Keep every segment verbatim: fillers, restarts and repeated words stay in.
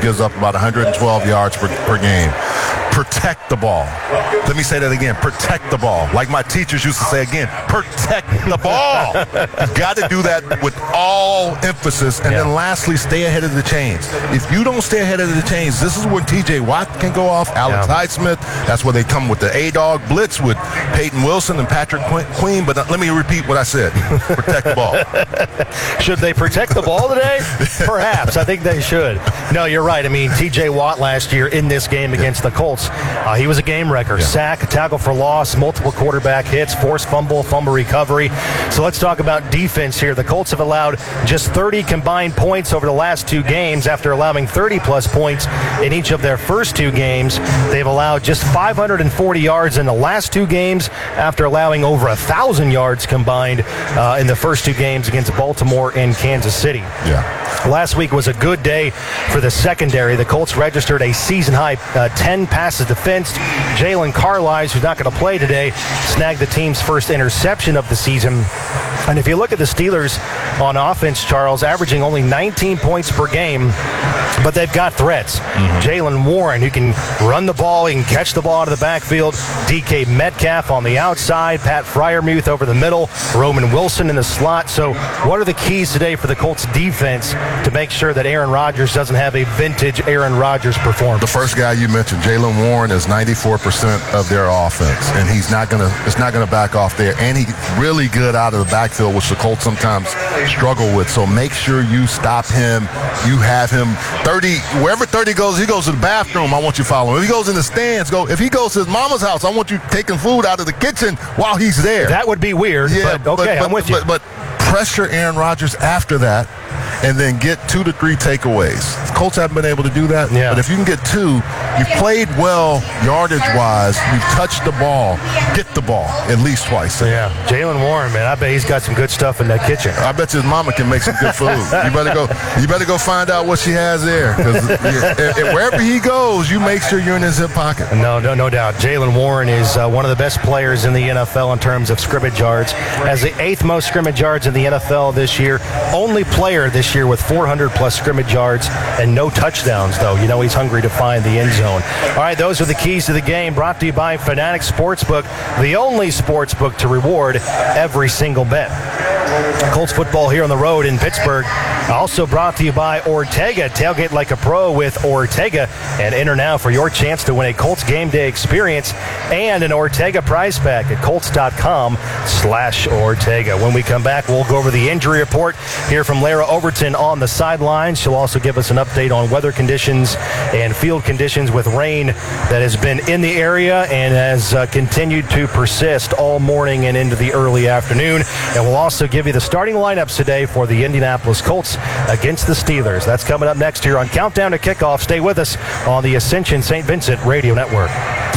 gives up about one hundred twelve yards per, per game. Protect the ball. Let me say that again. Protect the ball. Like my teachers used to say again, protect the ball. You got to do that with all emphasis. And yeah. then lastly, stay ahead of the chains. If you don't stay ahead of the chains, this is where T J Watt can go off, Alex yeah. Highsmith. That's where they come with the A-Dog blitz with Peyton Wilson and Patrick Queen. But let me repeat what I said. Protect the ball. Should they protect the ball today? Perhaps. I think they should. No, you're right. I mean, T J Watt last year in this game against the Colts, uh, he was a game wrecker. Yeah. Sack, tackle for loss, multiple quarterback hits, forced fumble, fumble recovery. So let's talk about defense here. The Colts have allowed just thirty combined points over the last two games after allowing thirty-plus points in each of their first two games. They've allowed just five hundred forty yards in the last two games after allowing over one thousand yards combined uh, in the first two games against Baltimore and Kansas City. Yeah. Last week was a good day for the secondary. The Colts registered a season-high uh, ten passes defensed. Jalen Carlisle, who's not going to play today, snagged the team's first interception of the season. And if you look at the Steelers on offense, Charles, averaging only nineteen points per game, but they've got threats. Mm-hmm. Jaylen Warren, who can run the ball, he can catch the ball out of the backfield. D K Metcalf on the outside, Pat Freiermuth over the middle, Roman Wilson in the slot. So what are the keys today for the Colts defense to make sure that Aaron Rodgers doesn't have a vintage Aaron Rodgers performance? The first guy you mentioned, Jaylen Warren, is ninety-four percent of their offense, and he's not going to it's not going to back off there. And he's really good out of the backfield, which the Colts sometimes struggle with. So make sure you stop him. You have him thirty, wherever thirty goes, he goes to the bathroom, I want you to follow him. If he goes in the stands, go. If he goes to his mama's house, I want you taking food out of the kitchen while he's there. That would be weird, yeah, but okay, but, but, I'm with you. But, but pressure Aaron Rodgers after that, and then get two to three takeaways. The Colts haven't been able to do that, yeah. but if you can get two, you've played well yardage-wise. You've touched the ball. Get the ball at least twice. Yeah, Jaylen Warren, man, I bet he's got some good stuff in that kitchen. I bet his mama can make some good food. You better go. You better go find out what she has there, because wherever he goes, you make sure you're in his hip pocket. No, no, no doubt. Jaylen Warren is uh, one of the best players in the N F L in terms of scrimmage yards. Has the eighth most scrimmage yards in the N F L this year. Only player this year with four hundred plus scrimmage yards and no touchdowns, though. You know he's hungry to find the end zone. All right, those are the keys to the game, brought to you by Fanatics Sportsbook, the only sportsbook to reward every single bet. Colts football here on the road in Pittsburgh. Also brought to you by Ortega. Tailgate like a pro with Ortega. And enter now for your chance to win a Colts game day experience and an Ortega prize pack at Colts.com slash Ortega. When we come back, we'll go over the injury report, hear from Lara Overton on the sidelines. She'll also give us an update on weather conditions and field conditions with rain that has been in the area and has uh, continued to persist all morning and into the early afternoon. And we'll also give you the starting lineups today for the Indianapolis Colts against the Steelers. That's coming up next here on Countdown to Kickoff. Stay with us on the Ascension Saint Vincent Radio Network.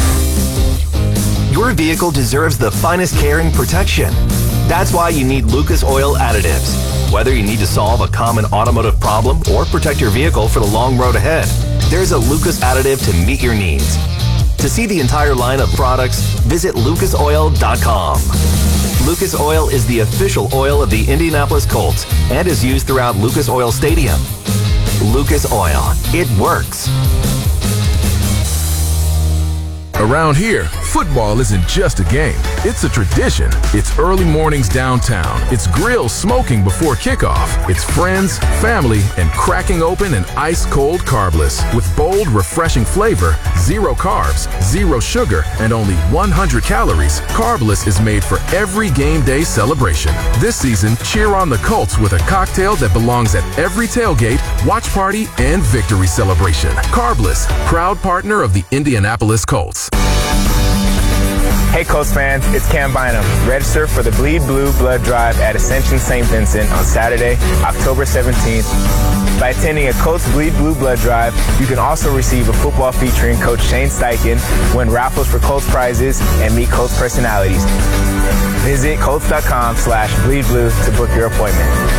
Your vehicle deserves the finest care and protection. That's why you need Lucas Oil Additives. Whether you need to solve a common automotive problem or protect your vehicle for the long road ahead, there's a Lucas additive to meet your needs. To see the entire line of products, visit lucas oil dot com. Lucas Oil is the official oil of the Indianapolis Colts and is used throughout Lucas Oil Stadium. Lucas Oil. It works. Around here, football isn't just a game. It's a tradition. It's early mornings downtown. It's grills smoking before kickoff. It's friends, family, and cracking open an ice-cold Carbless. With bold, refreshing flavor, zero carbs, zero sugar, and only one hundred calories, Carbless is made for every game day celebration. This season, cheer on the Colts with a cocktail that belongs at every tailgate, watch party, and victory celebration. Carbless, proud partner of the Indianapolis Colts. Hey Colts fans, it's Cam Bynum. Register for the Bleed Blue Blood Drive at Ascension Saint Vincent on Saturday, October seventeenth. By attending a Colts Bleed Blue Blood Drive, you can also receive a football featuring Coach Shane Steichen, win raffles for Colts prizes, and meet Colts personalities. Visit Colts.com slash Bleed Blue to book your appointment.